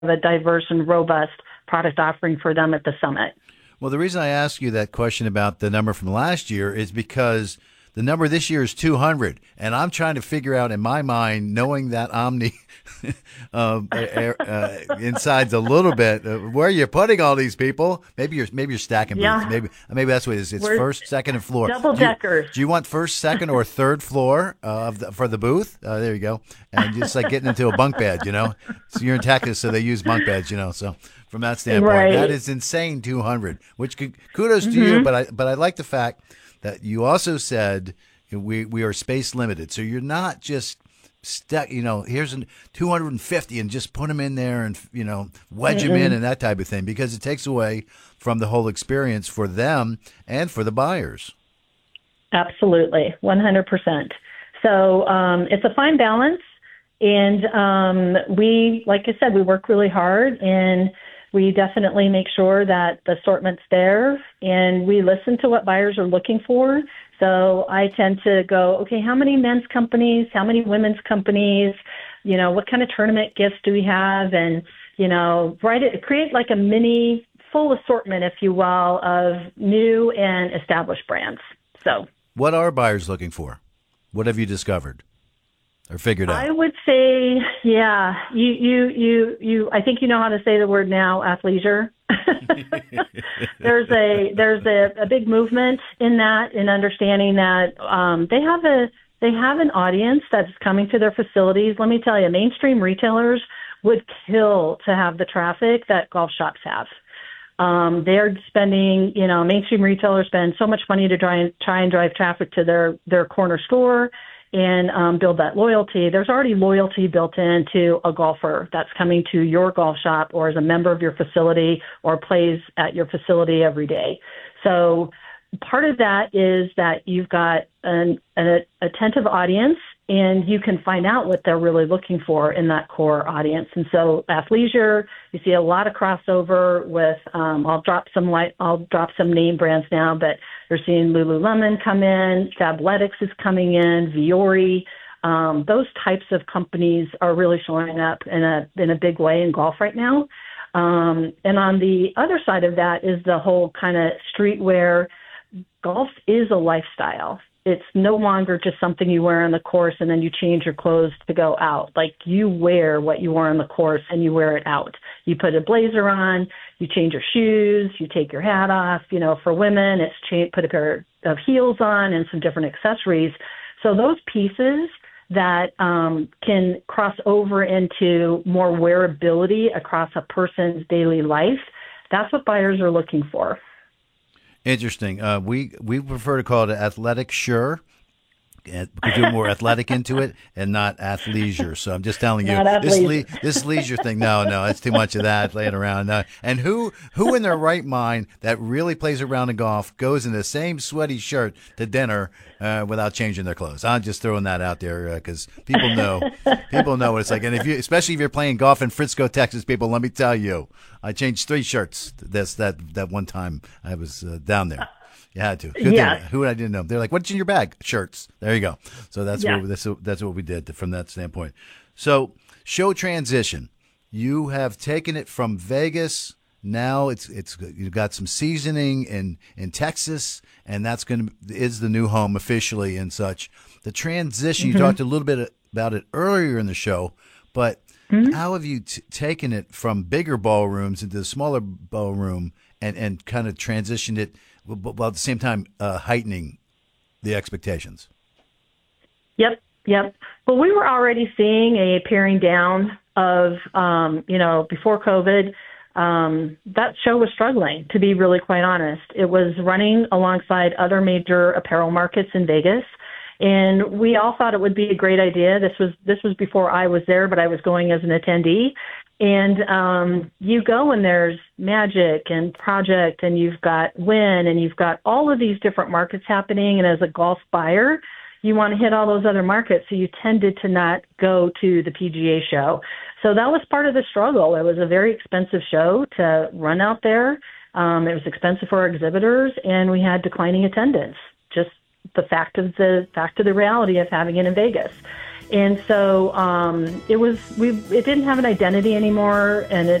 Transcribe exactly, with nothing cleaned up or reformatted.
a diverse and robust product offering for them at the summit. Well, the reason I ask you that question about the number from last year is because the number this year is two hundred, and I'm trying to figure out in my mind, knowing that Omni uh, uh, insides a little bit, uh, where you're putting all these people. Maybe you're maybe you're stacking yeah. booths. Maybe maybe that's what it is. It's We're first, second, and floor. Double do you, deckers. do you want first, second, or third floor uh, of the, for the booth? Uh, there you go. And just like getting into a bunk bed, you know. So you're in Texas, so they use bunk beds, you know. So from that standpoint, right. that is insane. two hundred, which could, kudos mm-hmm. to you. But I but I like the fact that you also said we we are space limited, so you're not just stuck. You know, here's an two hundred fifty, and just put them in there, and you know, wedge mm-hmm. them in, and that type of thing, because it takes away from the whole experience for them and for the buyers. Absolutely, one hundred percent. So um, it's a fine balance, and um, we, like I said, we work really hard, and we definitely make sure that the assortment's there, and we listen to what buyers are looking for. So I tend to go, okay, how many men's companies, how many women's companies, you know, what kind of tournament gifts do we have? And, you know, write it, create like a mini full assortment, if you will, of new and established brands. So what are buyers looking for? What have you discovered or figured out? I would say, yeah, you, you, you, you, I think you know how to say the word now, athleisure. there's a there's a, a big movement in that, in understanding that um, they have a they have an audience that's coming to their facilities. Let me tell you, mainstream retailers would kill to have the traffic that golf shops have. Um, they're spending, you know, mainstream retailers spend so much money to try and try and drive traffic to their their corner store and um, build that loyalty. There's already loyalty built into a golfer that's coming to your golf shop or as a member of your facility or plays at your facility every day. So part of that is that you've got an, an attentive audience, and you can find out what they're really looking for in that core audience. And so athleisure, you see a lot of crossover with, um, I'll drop some light, I'll drop some name brands now, but you're seeing Lululemon come in, Fabletics is coming in, Viore. Um, those types of companies are really showing up in a in a big way in golf right now. Um, and on the other side of that is the whole kind of streetwear. Golf is a lifestyle. It's no longer just something you wear on the course and then you change your clothes to go out. Like, you wear what you wear on the course and you wear it out. You put a blazer on, you change your shoes, you take your hat off. You know, for women, it's cha- put a pair of heels on and some different accessories. So those pieces that um, can cross over into more wearability across a person's daily life, that's what buyers are looking for. Interesting. Uh, we we prefer to call it athletic sure. And we could do more athletic into it and not athleisure. So I'm just telling you, this le- this leisure thing, no, no, it's too much of that laying around. Uh, and who who in their right mind that really plays around in golf goes in the same sweaty shirt to dinner uh, without changing their clothes? I'm just throwing that out there because uh, people know people know what it's like. And if you, especially if you're playing golf in Frisco, Texas, people, let me tell you, I changed three shirts. This that that one time I was uh, down there. You had to. Good yeah. thing. Who I didn't know. They're like, "What's in your bag?" Shirts. There you go. So that's yeah. what that's that's what we did from that standpoint. So show transition. You have taken it from Vegas. Now it's it's you've got some seasoning in in Texas, and that's going to is the new home officially and such. The transition. Mm-hmm. You talked a little bit about it earlier in the show, but mm-hmm. how have you t- taken it from bigger ballrooms into the smaller ballroom and and kind of transitioned it? While at the same time uh, heightening the expectations. Yep, yep. Well, we were already seeing a paring down of, um, you know, before COVID, um, that show was struggling, to be really quite honest. It was running alongside other major apparel markets in Vegas, and we all thought it would be a great idea. This was this was before I was there, but I was going as an attendee. And um, you go and there's Magic and Project and you've got Wynn and you've got all of these different markets happening. And as a golf buyer, you want to hit all those other markets. So you tended to not go to the P G A show. So that was part of the struggle. It was a very expensive show to run out there. Um, it was expensive for our exhibitors, and we had declining attendance. Just the fact of the fact of the reality of having it in Vegas. And so um, it was we it didn't have an identity anymore, and it